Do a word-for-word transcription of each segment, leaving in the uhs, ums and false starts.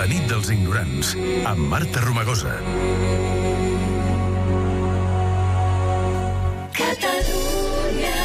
La nit dels ignorants, amb Marta Romagosa. Catalunya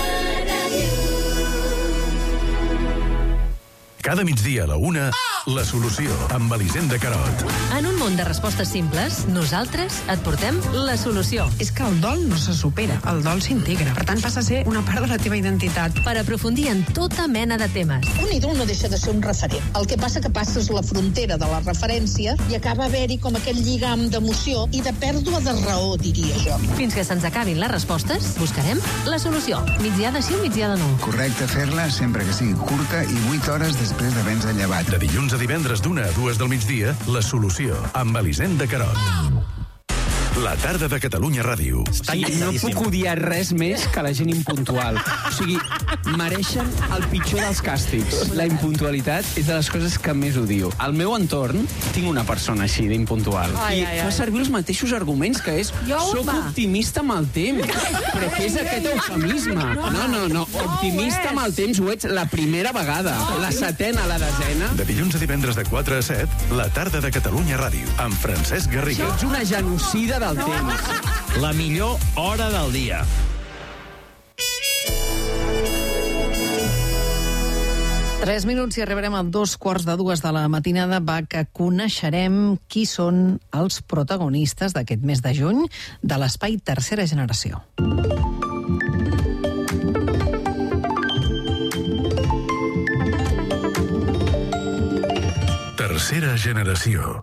Ràdio. Cada migdia a la una, La Solució, amb Elisenda Carot. En un món de respostes simples, nosaltres et portem la solució. És que el dol no se supera, el dol s'integra. Per tant, passa a ser una part de la teva identitat. Per aprofundir en tota mena de temes. Un ídol no deixa de ser un referent. El que passa que passes la frontera de la referència i acaba haver-hi com aquell lligam d'emoció i de pèrdua de raó, diria jo. Fins que se'ns acabin les respostes, buscarem la solució. Migdiada sí o migdiada no. Correcte fer-la sempre que sigui curta i vuit hores després d'haver-nos llevat. De dilluns a divendres d'una a dues del migdia, La Solució, amb Elisenda Carot. La tarda de Catalunya Ràdio. Sí, no puc odiar res més que la gent impuntual. O sigui, mereixen el pitjor dels càstigs. La impuntualitat és de les coses que més odio. Al meu entorn tinc una persona així d'impuntual. Ai, I ai, ai. fa servir els mateixos arguments, que és Jo, soc va. optimista amb el temps. Però què és aquest eufemisme? No, no, no. Optimista amb el temps ho ets la primera vegada. La setena, la desena. De dilluns a divendres de quatre a set, La tarda de Catalunya Ràdio, amb Francesc Garriga. Ets una genocida del temps. La millor hora del dia. Tres minuts i arribarem a dos quarts de dues de la matinada. Va que coneixerem qui són els protagonistes d'aquest mes de juny de l'espai Tercera Generació. Tercera Generació.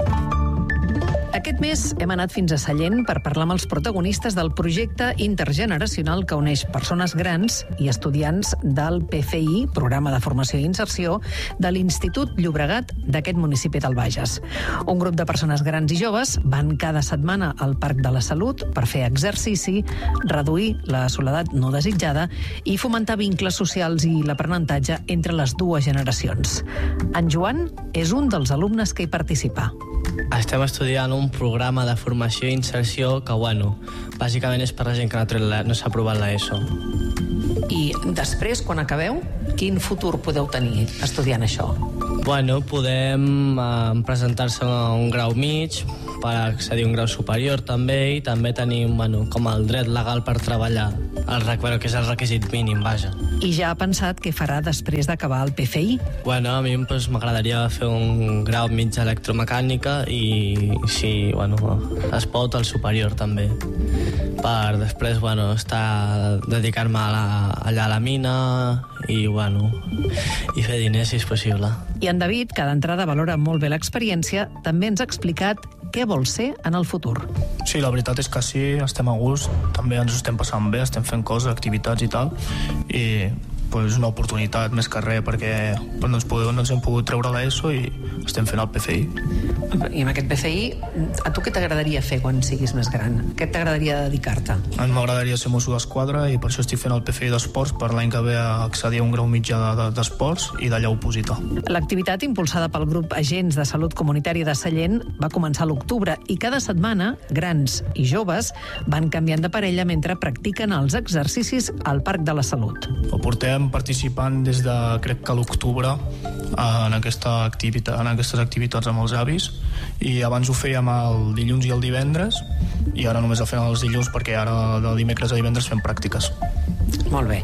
Aquest mes hem anat fins a Sallent per parlar amb els protagonistes del projecte intergeneracional que uneix persones grans i estudiants del P F I, Programa de Formació i Inserció, de l'Institut Llobregat d'aquest municipi del Bages. Un grup de persones grans i joves van cada setmana al Parc de la Salut per fer exercici, reduir la soledat no desitjada i fomentar vincles socials i l'aprenentatge entre les dues generacions. En Joan és un dels alumnes que hi participa. Estem estudiant un programa de formació i inserció que, bueno, bàsicament és per la gent que no, tret la, no s'ha aprovat l'ESO. I després, quan acabeu, quin futur podeu tenir estudiant això? Bueno, podem eh, presentar-se a un grau mig per accedir a un grau superior també, i també tenim, bueno, com el dret legal per treballar, el, bueno, que és el requisit mínim, vaja. I ja ha pensat què farà després d'acabar el P F I? Bueno, a mi pues, m'agradaria fer un grau mig d'electromecànica i, si bueno, es pot, el superior també. Per després, bueno, estar, dedicar-me a la, allà a la mina i, bueno, i fer diners si és possible. I en David, que d'entrada valora molt bé l'experiència, també ens ha explicat què vol ser en el futur. Sí, la veritat és que sí, estem a gust, també ens ho estem passant bé, estem fent coses, activitats i tal, i pues, és una oportunitat més que res, perquè bueno, ens, podem, ens hem pogut treure l'ESO i estem fent el P F I. I amb aquest P F I, a tu què t'agradaria fer quan siguis més gran? Què t'agradaria dedicar-te? A mi m'agradaria ser mosso d'esquadra i per això estic fent el P F I d'esports, per l'any que ve accedir a un grau mitjà d'esports de, de, i d'allà opositar. L'activitat impulsada pel grup Agents de Salut Comunitària de Sallent va començar a l'octubre i cada setmana grans i joves van canviant de parella mentre practiquen els exercicis al Parc de la Salut. Ho portem participant des de, crec que l'octubre, en, aquesta activitat, en aquestes activitats amb els avis, i abans ho fèiem el dilluns i el divendres i ara només el fem els dilluns perquè ara del dimecres a divendres fem pràctiques. Molt bé.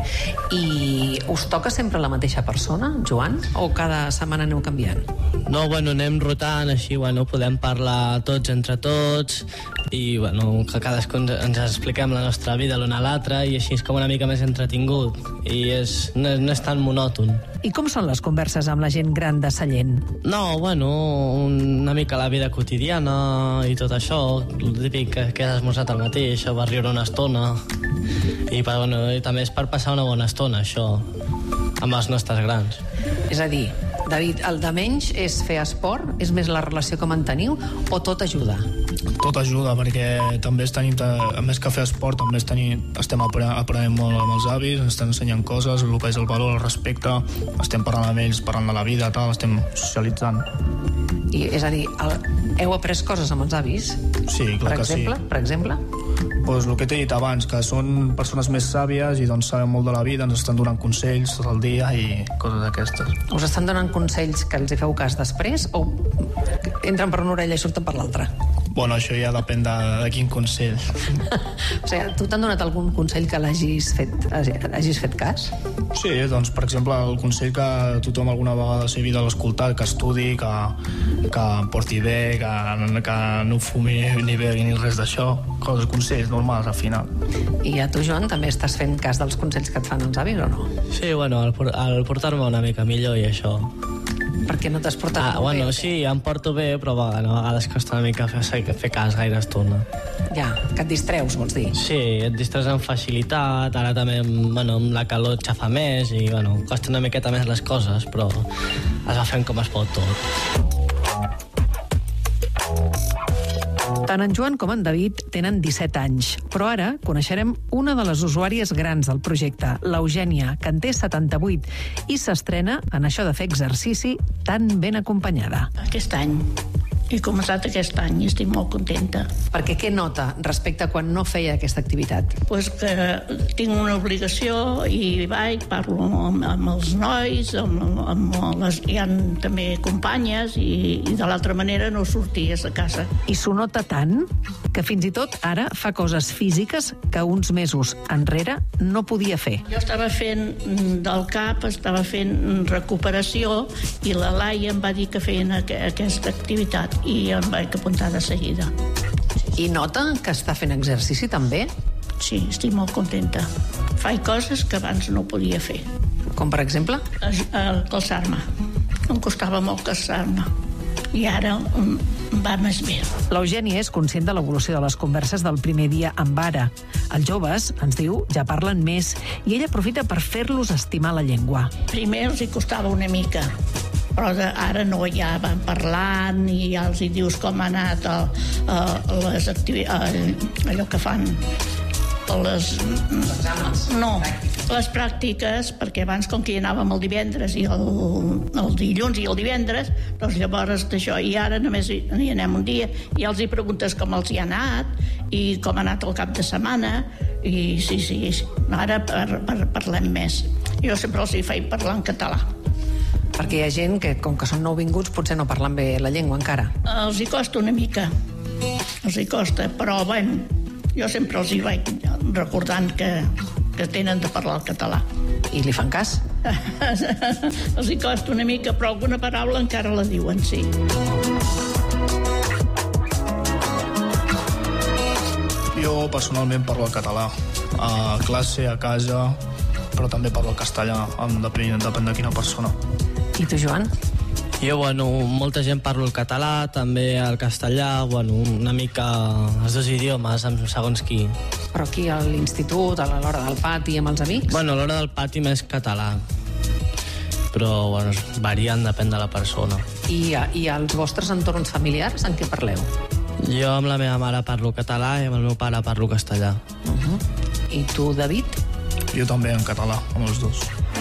I us toca sempre la mateixa persona, Joan? O cada setmana aneu canviant? No, bueno, anem rotant, així, bueno, podem parlar tots entre tots i, bueno, que cadascun ens expliquem la nostra vida l'un a l'altre i així és com una mica més entretingut i és, no, no és tan monòton. I com són les converses amb la gent gran de Sallent? No, bueno, una mica la vida quotidiana i tot això, el típic que, que has esmorzat al matí, això va riure una estona i, per, bueno, i també és per passar una bona estona, això, amb els nostres grans. És a dir, David, el de menys és fer esport? És més la relació que manteniu? O tot ajuda? Tot ajuda, perquè també estem, a més que fer esport, també estem, estem aprenent molt amb els avis, ens estan ensenyant coses, el que és el valor, el respecte, estem parlant amb ells, parlant de la vida, tal, estem socialitzant. I, és a dir, el, heu après coses amb els avis? Sí, clar per que exemple, sí. Per exemple? Pues el que t'he dit abans, que són persones més sàvies i doncs saben molt de la vida, ens estan donant consells tot el dia i coses d'aquestes. Us estan donant consells que els hi feu cas després o entren per una orella i surten per l'altra? Bueno, això ja depèn de, de quin consell. O sigui, tu t'han donat algun consell que l'hagis fet, hagis fet cas? Sí, doncs, per exemple, el consell que tothom alguna vegada s'ha vida l'escoltat, que estudi, que, que porti bé, que, que no fumi ni begui ni res d'això, coses, consells normals al final. I a tu, Joan, també estàs fent cas dels consells que et fan els avis o no? Sí, bueno, al, al portar-me una mica millor i això. Per què no t'has portat ah, molt bueno, bé? Sí, em porto bé, però bueno, a vegades costa una mica fer, fer cas gaire estona. Ja, que et distreus, vols dir? Sí, et distreus amb facilitat, ara també bueno, amb la calor et xafa més i bueno, costa una miqueta més les coses, però es va fent com es pot tot. Tant en Joan com en David tenen disset anys, però ara coneixerem una de les usuàries grans del projecte, l'Eugènia, que en té setanta-vuit, i s'estrena en això de fer exercici tan ben acompanyada. Aquest any. He començat aquest any i estic molt contenta. Perquè què nota respecte a quan no feia aquesta activitat? Pues que tinc una obligació i vaig, parlo amb, amb els nois, amb, amb les, hi ha també companyes i, i de l'altra manera no sorties de casa. I s'ho nota tant que fins i tot ara fa coses físiques que uns mesos enrere no podia fer. Jo estava fent del cap, estava fent recuperació i la Laia em va dir que feien aqu aquesta activitat i em vaig apuntar de seguida. I nota que està fent exercici també? Sí, estic molt contenta. Faig coses que abans no podia fer. Com per exemple? Calçar-me. Em costava molt calçar-me. I ara va més bé. L'Eugènia és conscient de l'evolució de les converses del primer dia amb Ara. Els joves, ens diu, ja parlen més i ella aprofita per fer-los estimar la llengua. Primer els hi costava una mica, però de, ara no, ja van parlant i ja els hi dius com ha anat el, el, les activitats, allò que fan les... No, les pràctiques, perquè abans com que hi anàvem el divendres i el, el dilluns i el divendres, doncs llavors d'això, i ara només hi, hi anem un dia i ja els hi preguntes com els hi ha anat i com ha anat el cap de setmana i sí, sí, ara par, par, parlem més. Jo sempre els hi faig parlar en català. Perquè hi ha gent que, com que són nouvinguts, potser no parlen bé la llengua encara. Els hi costa una mica, els hi costa, però bueno, jo sempre els hi vaig recordant que, que tenen de parlar el català. I li fan cas? Els hi costa una mica, però alguna paraula encara la diuen, sí. Jo personalment parlo el català, a classe, a casa, però també parlo el castellà, depèn, depèn de quina persona. I tu, Joan? Jo, bueno, molta gent parlo el català, també el castellà, bueno, una mica els dos idiomes, amb segons qui. Però aquí a l'institut, a l'hora del pati, amb els amics? Bueno, a l'hora del pati més català. Però, bueno, varien, depèn de la persona. I, i als vostres entorns familiars, en què parleu? Jo amb la meva mare parlo català i amb el meu pare parlo castellà. Uh-huh. I tu, David? Jo també en català, amb els dos.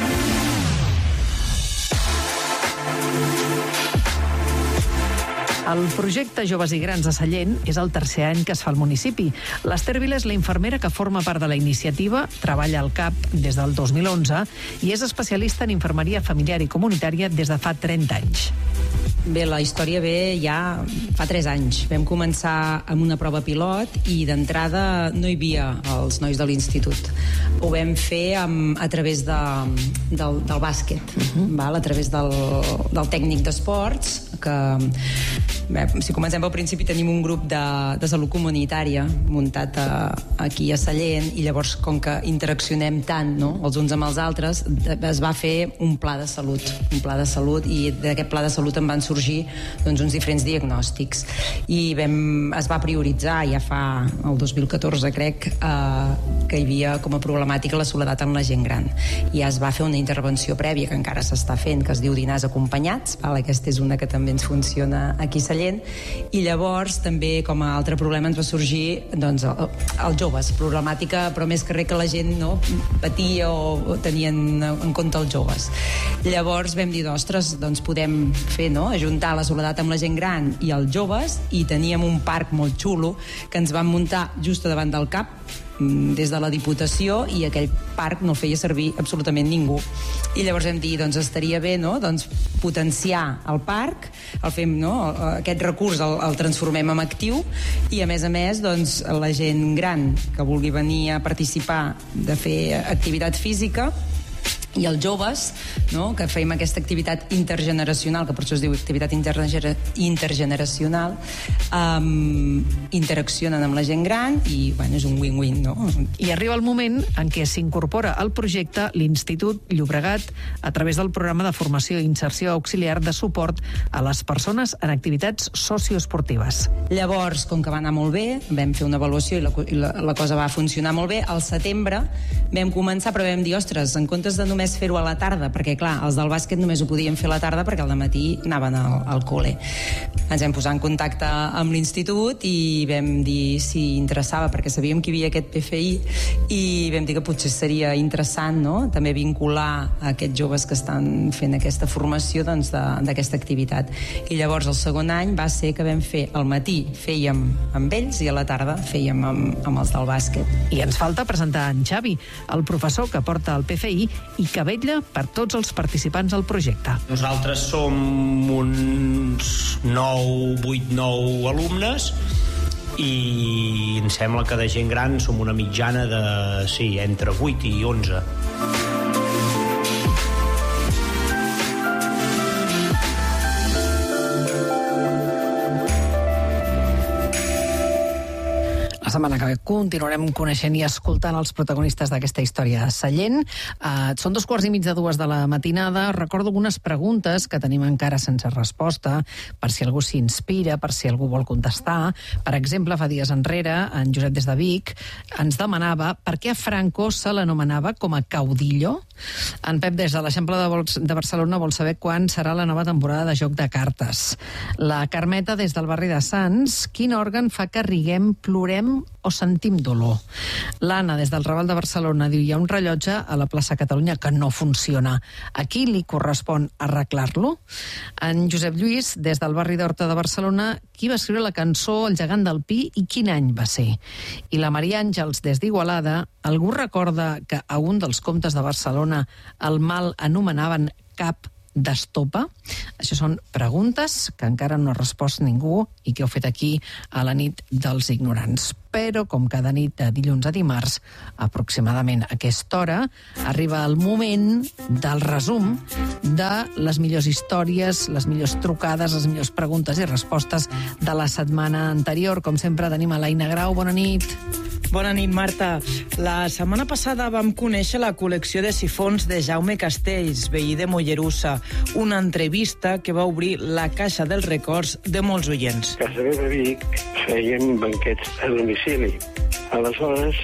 El projecte Joves i Grans de Sallent és el tercer any que es fa al municipi. L'Ester Vila és la infermera que forma part de la iniciativa, treballa al CAP des del dos mil onze i és especialista en infermeria familiar i comunitària des de fa trenta anys. Bé, la història ve ja fa tres anys. Vam començar amb una prova pilot i d'entrada no hi havia els nois de l'institut. Ho vam fer amb, a través de, del, del bàsquet, uh-huh. val? A través del, del tècnic d'esports, que bé, si comencem pel principi tenim un grup de, de salut comunitària muntat a, aquí a Sallent i llavors com que interaccionem tant, no?, els uns amb els altres, es va fer un pla de salut, un pla de salut i d'aquest pla de salut en van sorgir doncs, uns diferents diagnòstics i vam, es va prioritzar ja fa el dos mil catorze crec eh, que hi havia com a problemàtica la soledat en la gent gran i ja es va fer una intervenció prèvia que encara s'està fent, que es diu dinars acompanyats, val? Aquesta és una que també ens funciona aquí a Sallent i llavors també com a altre problema ens va sorgir doncs, els joves, problemàtica però més que res que la gent no, patia o tenien en compte els joves. Llavors vam dir, ostres, doncs podem fer, no?, ajuntar la soledat amb la gent gran i els joves, i teníem un parc molt xulo que ens van muntar just davant del cap des de la Diputació, i aquell parc no el feia servir absolutament ningú. I llavors vam dir, doncs estaria bé, no?, doncs potenciar el parc, el fem, no?, aquest recurs el, el transformem en actiu, i a més a més, doncs, la gent gran que vulgui venir a participar de fer activitat física, i els joves, no?, que fem aquesta activitat intergeneracional, que per això es diu activitat intergener intergeneracional, um, interaccionen amb la gent gran i, bueno, és un win-win, no? I arriba el moment en què s'incorpora al projecte l'Institut Llobregat a través del programa de formació i inserció auxiliar de suport a les persones en activitats socioesportives. Llavors, com que va anar molt bé, vam fer una avaluació i la, i la, la cosa va funcionar molt bé, al setembre vam començar, però vam dir, ostres, en comptes de només fer-ho a la tarda, perquè clar, els del bàsquet només ho podien fer a la tarda perquè al dematí anaven al, al col·le. Ens vam posar en contacte amb l'institut i vam dir si interessava, perquè sabíem que hi havia aquest P F I, i vam dir que potser seria interessant, no?, també vincular a aquests joves que estan fent aquesta formació, doncs, d'aquesta activitat. I llavors el segon any va ser que vam fer al matí fèiem amb ells i a la tarda fèiem amb, amb els del bàsquet. I ens falta presentar en Xavi, el professor que porta el P F I i que vetlla per tots els participants al projecte. Nosaltres som uns nou, vuit, nou alumnes i em sembla que de gent gran som una mitjana de, sí, entre vuit i onze. La setmana que ve continuarem coneixent i escoltant els protagonistes d'aquesta història Sallent. Uh, són dos quarts i mig de dues de la matinada. Recordo algunes preguntes que tenim encara sense resposta, per si algú s'inspira, per si algú vol contestar. Per exemple, fa dies enrere, en Josep des de Vic ens demanava per què a Franco se l'anomenava com a caudillo. En Pep des de l'Eixample de, de Barcelona vol saber quan serà la nova temporada de Joc de Cartes. La Carmeta des del barri de Sants, quin òrgan fa que riguem, plorem o sentim dolor? L'Anna des del Raval de Barcelona diu, hi ha un rellotge a la plaça Catalunya que no funciona. A qui li correspon arreglar-lo? En Josep Lluís des del barri d'Horta de Barcelona, qui va escriure la cançó El gegant del Pi i quin any va ser? I la Maria Àngels des d'Igualada, algú recorda que a un dels comtes de Barcelona el mal anomenaven cap d'estopa? Això són preguntes que encara no ha respost ningú i que heu fet aquí a la nit dels ignorants. Però, com cada nit de dilluns a dimarts, aproximadament a aquesta hora, arriba el moment del resum de les millors històries, les millors trucades, les millors preguntes i respostes de la setmana anterior. Com sempre, tenim a l'Aina Grau. Bona nit. Bona nit, Marta. La setmana passada vam conèixer la col·lecció de sifons de Jaume Castells, veí de Mollerussa, una entrevista que va obrir la caixa dels records de molts oients. A casa meva a Vic fèiem banquets a domicili. Aleshores,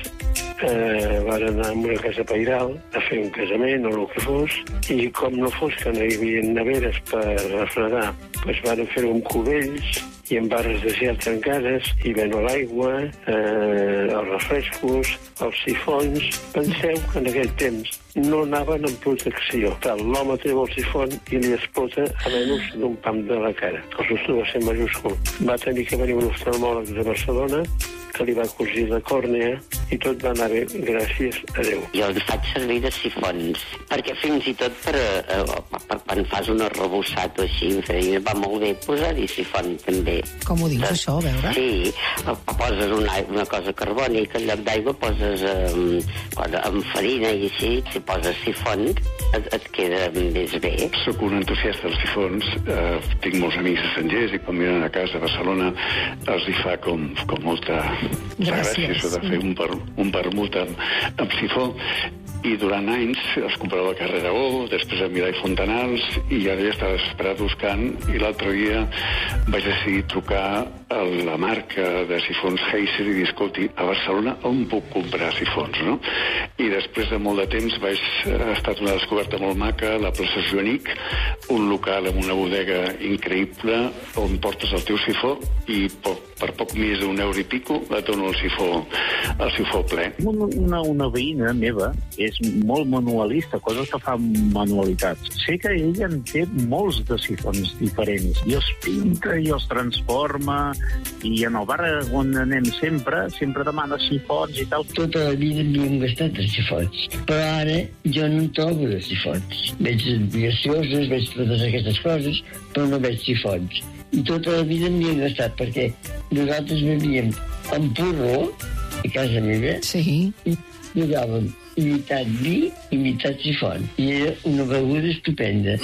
eh, van anar a una casa pairal a fer un casament o el que fos, i com no fos que no hi havia neveres per refredar, doncs van fer un cubells i amb barres de gel trencades, i ven l'aigua, eh, els refrescos, els sifons. Penseu que en aquell temps no anaven en protecció. L'home treu el sifon i li explota a menys d'un pam de la cara. El susto va ser majúscul. Va tenir que venir un oftalmòleg de Barcelona que li va cosir la còrnea i tot va anar bé, gràcies a Déu. Jo en faig servir de sifons, perquè fins i tot per, eh, per quan fas un arrebossat o així, va molt bé posar-hi sifon també. Com ho dius, això, a veure? Sí, poses una, una cosa carbònica, en lloc d'aigua poses eh, amb farina i així, si poses sifon et, et queda més bé. Soc un entusiasta dels sifons, eh, tinc molts amics estrangers i quan venen a casa a Barcelona els hi fa com, com molta gràcia això de fer un, per, un vermut amb, amb sifó, i durant anys els comprava a Carrer Aragó, després a Milà i Fontanals, i ara ja estava desesperat buscant, i l'altre dia vaig decidir trucar a la marca de sifons Heiser i dir, escolti, a Barcelona on puc comprar sifons, no? I després de molt de temps vaig, ha estat una descoberta molt maca, la plaça Joanic, un local amb una bodega increïble on portes el teu sifó i poc per poc més d'un euro i pico, la dono al sifó, al sifó ple. Una, una veïna meva és molt manualista, coses que fa manualitats. Sé que ella en té molts de sifons diferents, i els pinta i els transforma, i en el bar on anem sempre, sempre demana sifons i tal. Tota la vida m'hi gastat de sifons, però ara jo no en trobo de sifons. Veig gaseoses, veig totes aquestes coses, però no veig sifons. I tota la vida m'hi he gastat, perquè nosaltres bevíem amb porró a casa meva, sí. i jugàvem imitat vi, imitat sifon. I era una beguda estupenda.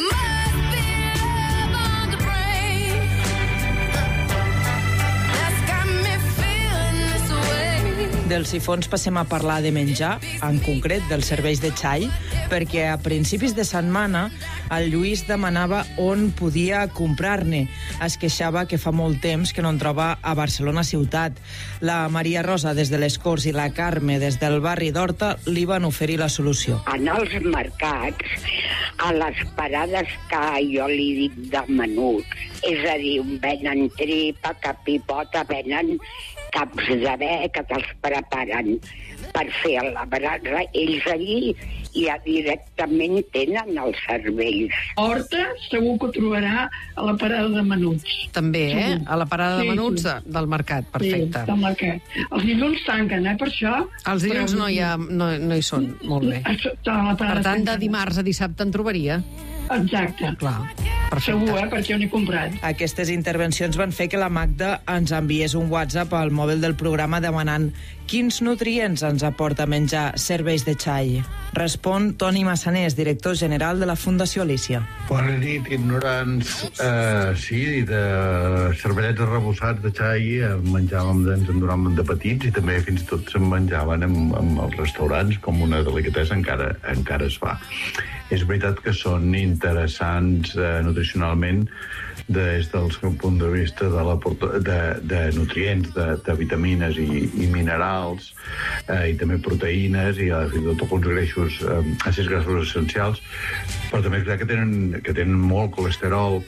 Dels sifons passem a parlar de menjar, en concret dels serveis de xai, perquè a principis de setmana el Lluís demanava on podia comprar-ne. Es queixava que fa molt temps que no en troba a Barcelona ciutat. La Maria Rosa des de les Corts i la Carme des del barri d'Horta li van oferir la solució. En els mercats, a les parades que jo li dic de menut, és a dir, venen tripa, capipota, venen caps de bé que te'ls preparen per fer la brasa. Ells allí ja directament tenen els cervells. Horta segur que ho trobarà a la parada de menuts. També, eh? Segur. A la parada de Sí, menuts sí. de- del mercat, perfecte. Sí, del mercat. Els dilluns tanquen, eh, per això. Els dilluns Però- no hi, ha, no, no hi són, molt bé. A la parada Per tant, de tancada. dimarts a dissabte en trobaria. Exacte. Clar, perfecte. Segur, eh, perquè jo n'he comprat. Aquestes intervencions van fer que la Magda ens enviés un WhatsApp al mòbil del programa demanant quins nutrients ens aporta menjar serveis de xai. Respon Toni Massanés, director general de la Fundació Alícia. Bona nit, ignorants. Uh, sí, de cervellets arrebossats de xai en menjàvem, ens en donàvem de petits i també fins i tot se'n menjaven en, en els restaurants com una delicatessa, encara, encara es fa. És veritat que són interessants eh, nutricionalment des del seu punt de vista de, la, de, de nutrients, de, de vitamines i, i minerals, eh, i també proteïnes i fins i tot alguns greixos, eh, àcids grassos essencials, però també és veritat que tenen, que tenen molt colesterol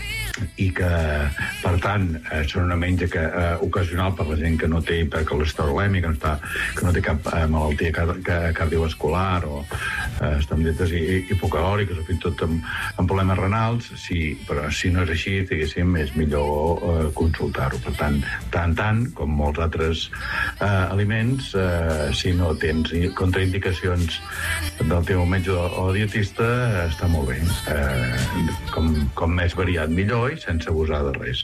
i que, per tant, eh, són una menja que, eh, ocasional per la gent que no té hipercolesterolèmia, que no, està, que no té cap eh, malaltia car cardiovascular o eh, està amb dietes hipocalòriques o fins i tot amb, amb problemes renals, sí, però si no és així, diguéssim, és millor eh, consultar-ho. Per tant, tant tant, com molts altres eh, aliments, eh, si no tens contraindicacions del teu metge o dietista, eh, està molt bé. Eh, com, com més variat, millor, i sense abusar de res.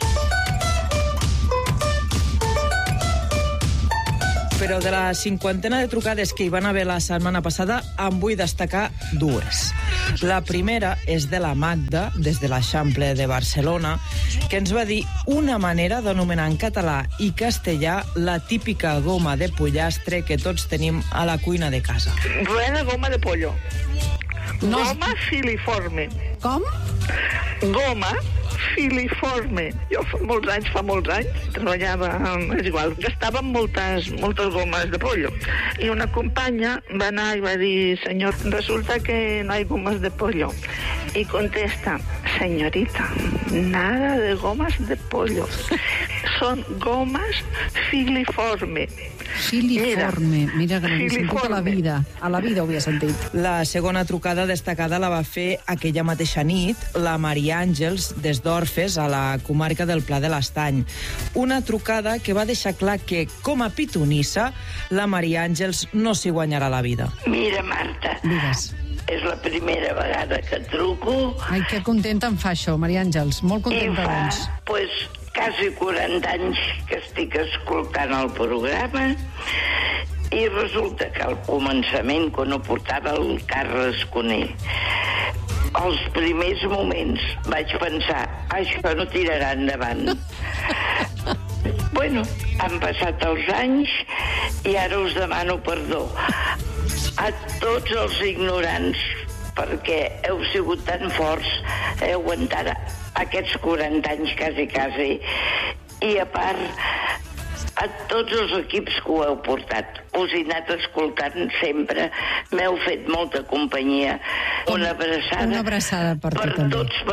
Però de la cinquantena de trucades que hi van haver la setmana passada, en vull destacar dues. La primera és de la Magda, des de l'Eixample de Barcelona, que ens va dir una manera d'anomenar en català i castellà la típica goma de pollastre que tots tenim a la cuina de casa. Buena goma de pollo. No. Goma filiforme. Com? Goma filiforme. Jo fa molts anys, fa molts anys, treballava, és igual, gastàvem moltes, moltes gomes de pollo. I una companya va anar i va dir, senyor, resulta que no hay gomas de pollo. Y contesta, señorita, nada de gomas de pollo. Son gomas filiforme. Filiforme, mira que no havia sentit a la vida. A la vida ho havia sentit. La segona trucada destacada la va fer aquella mateixa nit la Maria Àngels des d'Orfes, a la comarca del Pla de l'Estany. Una trucada que va deixar clar que, com a pitonissa, la Maria Àngels no s'hi guanyarà la vida. Mira, Marta, Digues. és la primera vegada que truco. Ai, que contenta em fa això, Maria Àngels. Molt contenta, I fa, doncs. pues, quasi quaranta anys que estic escoltant el programa i resulta que al començament, quan ho portava el Carles Conell, els primers moments vaig pensar, això no tirarà endavant. Bueno, han passat els anys i ara us demano perdó a tots els ignorants perquè heu sigut tan forts, heu aguantat aquests quaranta anys quasi, quasi, i a part a tots els equips que ho heu portat. Us he anat escoltant sempre, m'heu fet molta companyia. Una abraçada, Una abraçada per tu, per també. tots,